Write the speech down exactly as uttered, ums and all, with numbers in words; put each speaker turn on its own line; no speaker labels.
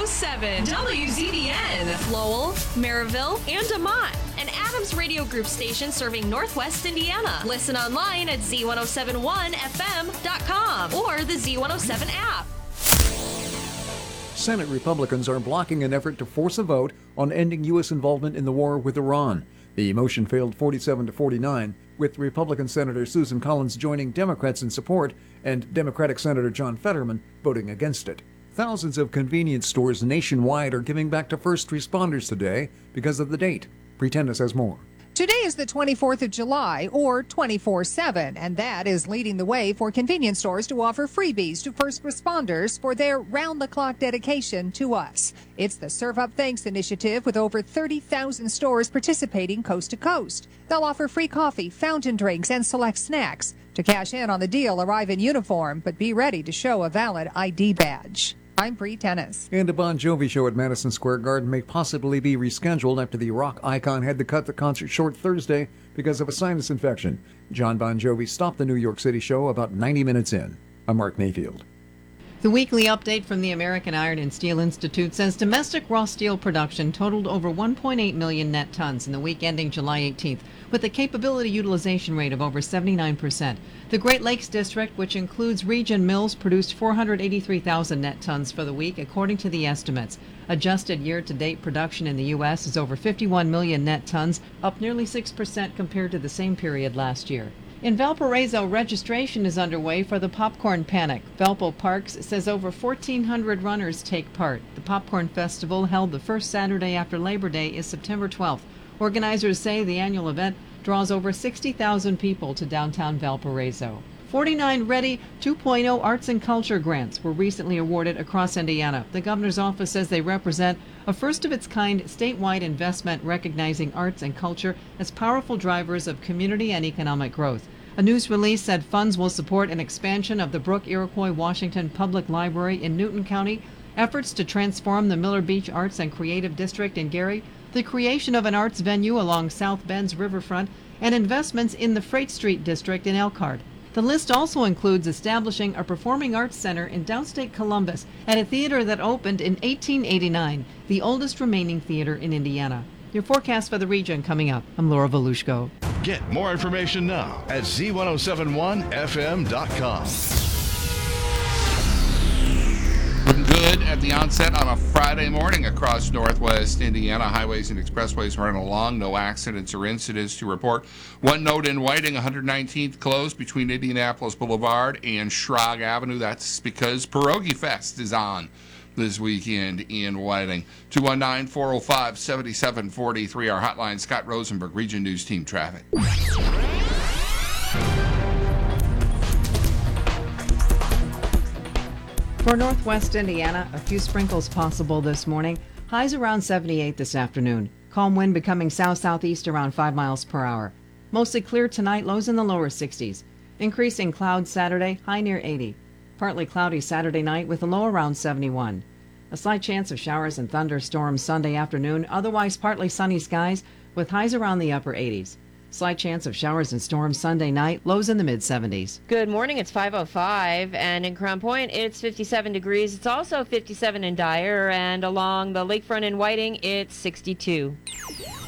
seven W Z B N. Lowell, Maryville, and DeMont. An Adams Radio Group station serving Northwest Indiana. Listen online at Z ten seventy-one F M dot com or the Z one oh seven app.
Senate Republicans are blocking an effort to force a vote on ending U S involvement in the war with Iran. The motion failed forty-seven to forty-nine, with Republican Senator Susan Collins joining Democrats in support and Democratic Senator John Fetterman voting against it. Thousands of convenience stores nationwide are giving back to first responders today because of the date. Pretendus has more.
Today is the twenty-fourth of July, or twenty-four seven, and that is leading the way for convenience stores to offer freebies to first responders for their round-the-clock dedication to us. It's the Serve Up Thanks initiative with over thirty thousand stores participating coast to coast. They'll offer free coffee, fountain drinks, and select snacks. To cash in on the deal, arrive in uniform, but be ready to show a valid I D badge. I'm Bree Tennis.
And a Bon Jovi show at Madison Square Garden may possibly be rescheduled after the rock icon had to cut the concert short Thursday because of a sinus infection. John Bon Jovi stopped the New York City show about ninety minutes in. I'm Mark Mayfield.
The weekly update from the American Iron and Steel Institute says domestic raw steel production totaled over one point eight million net tons in the week ending July eighteenth, with a capability utilization rate of over seventy-nine percent. The Great Lakes District, which includes region mills, produced four hundred eighty-three thousand net tons for the week, according to the estimates. Adjusted year-to-date production in the U S is over fifty-one million net tons, up nearly six percent compared to the same period last year. In Valparaiso, registration is underway for the Popcorn Panic. Valpo Parks says over fourteen hundred runners take part. The Popcorn Festival, held the first Saturday after Labor Day, is September twelfth. Organizers say the annual event draws over sixty thousand people to downtown Valparaiso. forty-nine Ready two point oh Arts and Culture grants were recently awarded across Indiana. The governor's office says they represent a first-of-its-kind statewide investment recognizing arts and culture as powerful drivers of community and economic growth. A news release said funds will support an expansion of the Brook Iroquois Washington Public Library in Newton County, efforts to transform the Miller Beach Arts and Creative District in Gary, the creation of an arts venue along South Bend's riverfront, and investments in the Freight Street District in Elkhart. The list also includes establishing a performing arts center in downstate Columbus at a theater that opened in eighteen eighty-nine, the oldest remaining theater in Indiana. Your forecast for the region coming up. I'm Laura Volushko.
Get more information now at Z ten seventy-one F M dot com.
Looking good at the onset on a Friday morning across Northwest Indiana. Highways and expressways running along. No accidents or incidents to report. One note in Whiting, one hundred nineteenth closed between Indianapolis Boulevard and Schrag Avenue. That's because Pierogi Fest is on this weekend in Whiting. two one nine, four oh five, seven seven four three, our hotline. Scott Rosenberg, Region News Team Traffic.
For Northwest Indiana, a few sprinkles possible this morning. Highs around seventy-eight this afternoon. Calm wind becoming south-southeast around five miles per hour. Mostly clear tonight, lows in the lower sixties. Increasing clouds Saturday, high near eighty. Partly cloudy Saturday night with a low around seventy-one. A slight chance of showers and thunderstorms Sunday afternoon, otherwise partly sunny skies with highs around the upper eighties. Slight chance of showers and storms Sunday night, lows in the mid-seventies.
Good morning, it's five oh five, and in Crown Point, it's fifty-seven degrees. It's also fifty-seven in Dyer, and along the lakefront in Whiting, it's sixty-two.